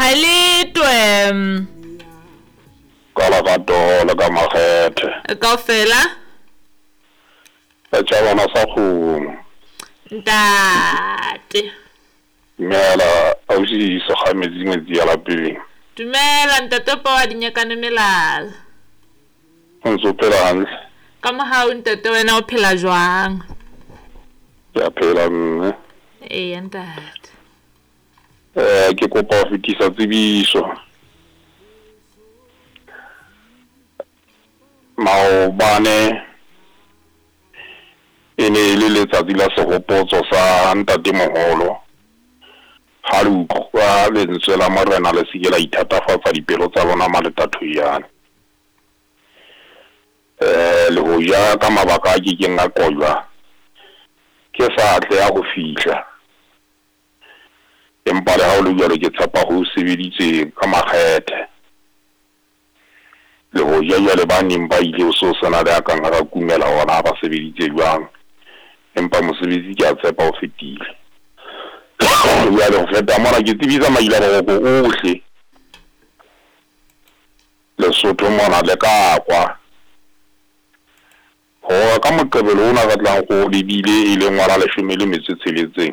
letwe ka la ka tola ka makgethe kaofela ba tša bona sa kgomo ntate mela ausi sekgametsi ya lapeng dumela ntate pa wa dinyakane melala o ntse o phela hantle ka mohau ntate wena o phela jwang ke a phela mme eya ntate ke kopa ho fetisa tsebiso maobane e ne e le letsatsi la sehopotso sa ntatemoholo ha le utlwa lentswe la morena le seke la ithatafatsa dipelo tsa lona maletathoiyane le ho ja ka mabaka a kekeng a qojwa ke sa tle ya go fihla empa le ha o le jwalo ke tshepa ho sebeditse ka makgethe le ho ja jwale ba neng ba ile o so sena le akang a ka kumela ona ba sebeditse jwang empa mosebetsi ke a tshepa ho fetile jwale ho feta mona ke tsebisa maila bogoko ohle Lesotho mona le ka kwa ho ka moqebelo ona ka tlang go lebile e le ngwala 16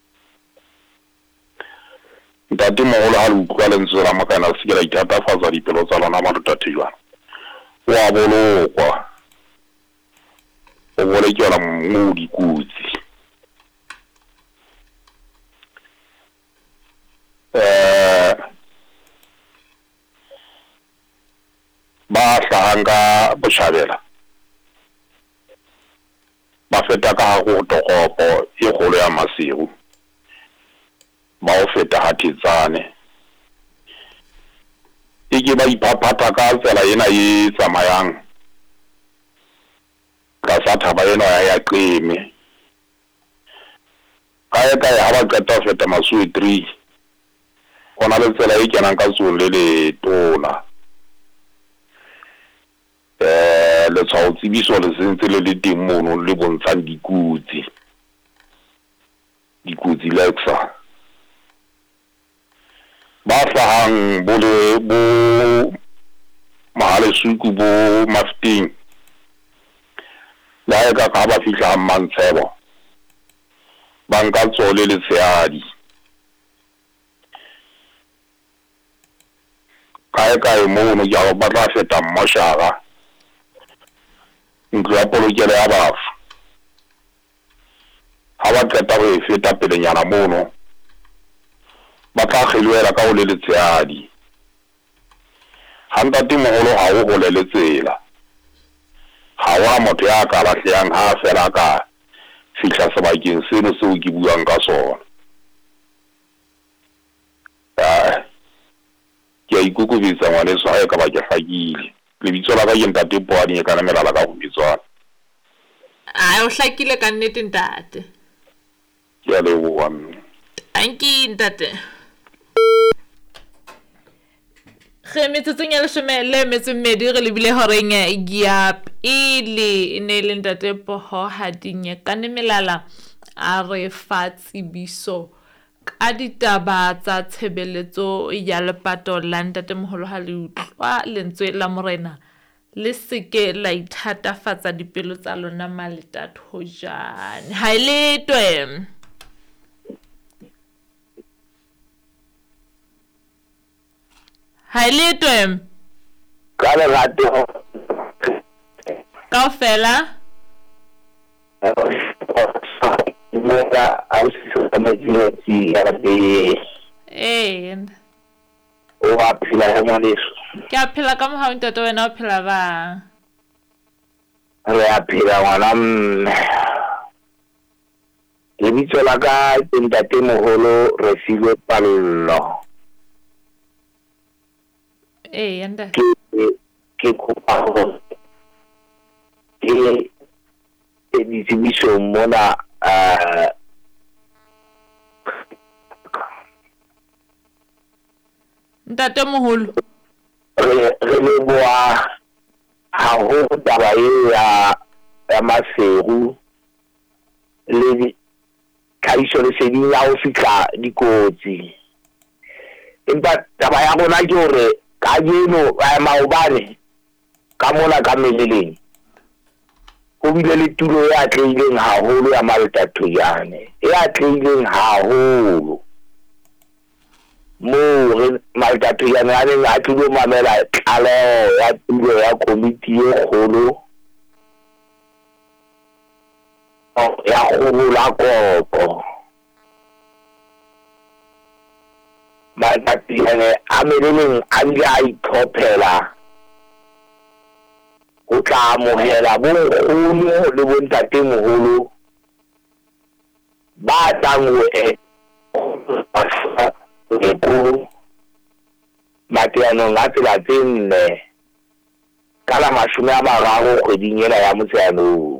ntate mogolo ha le utlwa lentswe la makana se ke la ithatafatsa dipelo tsa lona malutate jwana wa bolokwa o bolekela mo dikutsi ba hlahanga boshabela ba feta ka go tokopo e kgolo ya Maseru ba o feta Hathetsane e ke ba ipaphata ka tsela ena e tsamayang ka sa thaba ena ya qeme ka ya ba qeta feta Masuwe 3 ona le tsela e kenang ka tsone le tona le tshwao tsebiso le sentse le teng mono le bontshang dikutsi lexa ba hlahang bo mahale suku bo Mafting la ka ba fihla Mantshebo ba nka tsole le tseadi kae mono ya ba tla feta Mmoshara ntlo ya polokelo ya bafu ha ba qeta go feta pelenyana mono ba tla kgelwela ka go le letseadi ha ntate mogolo ha o gole le tsela ha wa motho ya ka lahlehang ha fela ka fihla sebakeng seno seo ke buang ka sona ke a ikokobetsa ngwaneso ha e ka ba ke hlakile lebitso la ka ke ntate Poane ka namelala ka go bitswana o hlakile ka nnete ntate ke a leboha mme anki ntate ge metsotsong ya 12 re lebile horeng ya pele ne le ntate Poho Hadinye ka nemelala a re fa tsebiso ka ditaba tsa tshebeletso ya lepato la ntate moholo ha le utlwa lentswe la morena le seke la ithatafatsa dipelo tsa lona maletathoiyane ha letwe ka le rato kaofela mega ausiso tamajinoti ya be o a phela ya ngwaneso ke a phela ka mohau ntate wena o phela ba re a phela ngwana lebitso la ka ke ntate moholo Refilwe Pallo yanda ke kopa ho ke ditsebiso mona ntate moholo re leboha ha ho taba ya Maseru le tlhahiso leseding ya ho fihla dikotsi empa taba ya rona ke hore ka jeno maobane ka mona ka meleleng ho bile le tulo ya tlileng haholo ya Maltathoyane ya tlileng haholo mo re Maltathoyane a neng a tlo mamela tlaleho ya tulo ya komiti e kgolo ya kgolo la kopo Maltathoyane a meleleng a bile a itlhophela o tla amohela bonkgono le bontatemoholo ba tlang ho mateyanong a tsela tse nne ka la 30 kgweding ena ya Motsheanong.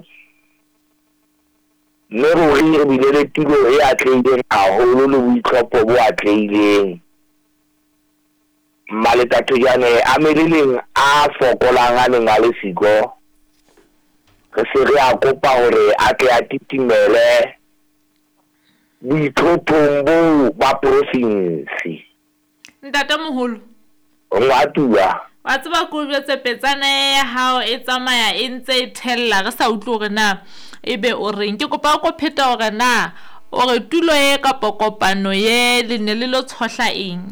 Mme ruri re bile le tulo e atlehileng haholo le boitlhopho bo atlehileng. Maltathoyane a meleleng a fokolang a neng a le siko re se re a kopa hore a tle a titimele boitlhophong bo ba province. Ntatemoholo Ngwatua wa tseba ko jwetse petsana ya hao e tsamaya e ntse e thella re sa utlwe hore na ebe o reng ke kopa go pheta hore na o re tulo e ka kopano ye le ne le lo tshohla eng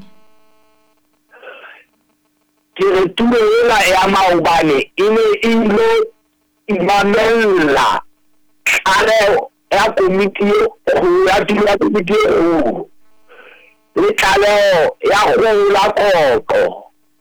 ke re tulo ena ya maobane e ne e ilo imamela tlaleho ya komiti ya tulo ya komiti le tlaleho ya kgolo la kopo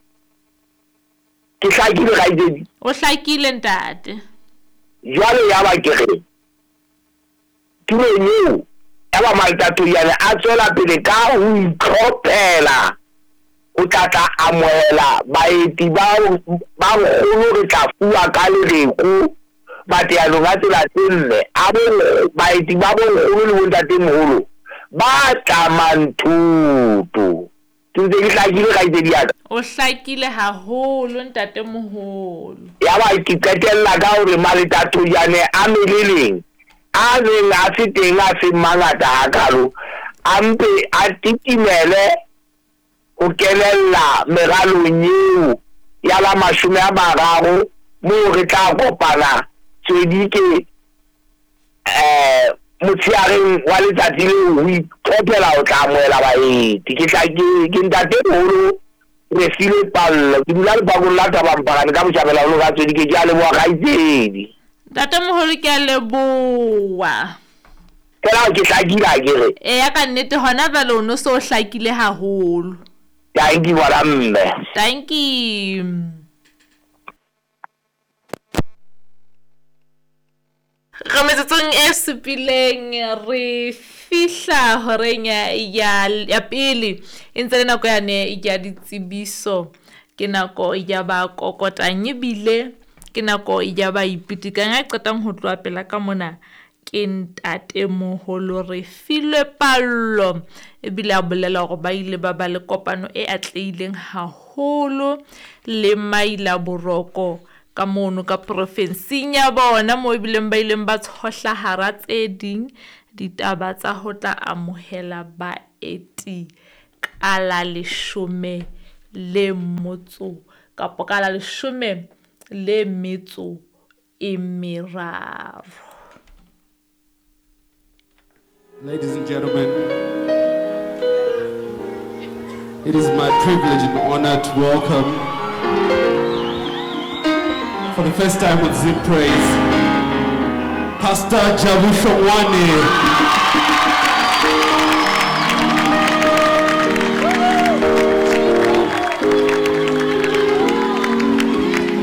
ke hlakile ga itsedi o hlakile ntate jwale ya ba ke re tulo eo ya ba Maltathoyane a tswela pele ka ho itlhophela o tla amohela baeti ba nkgono re tla fuwa ka lereko mateyanong a tsela tse nne a baeti ba bonkgono le bontatemoholo ba tlamang thuto ke ntse ke hlakile ga itsedi ya ka o hlakile haholo ntatemoholo ya ba ke qetella ka hore Maltathoyane a meleleng a neng a se teng a se mangata hakalo a mpe a titimele ho kenella meralong eo ya la 30 moo re tla kopana tswedike motsheareng wa letsatsi leo ho itlhophela ho tla amohela baeti ke ntatemoholo Refilwe Pallo ke dula lebakong la Tabampagane ka Botjhabela ho ka tswedike ke a leboha gaitsedi ntatemoholo ke a leboha kela ke hlakile a kere ya ka nnete hona jwale o no so hlakile haholo thank you wala mme thank you re metsetsong e supileng re fihla horeng ya pele e ntse le nako yane ya ditsebiso ke nako ya ba kokotang ebile ke nako ya ba ipitikang a qetang ho tloa pela ka mona ke ntatemoholo Refilwe Pallo ebile a bolela hore ba ile ba ba le kopano e atlehileng haholo le Maila Boroko ka mono ka provinseng ya bona mo ebileng ba ileng ba tshohla hara tse ding ditaba tsa ho tla amohela baeti ka la 10 le motso kapo ka la 10 le metso e meraro. Ladies and gentlemen, it is my privilege and honor to welcome for the first time with Zim Praise, Pastor Jabu Shongwane.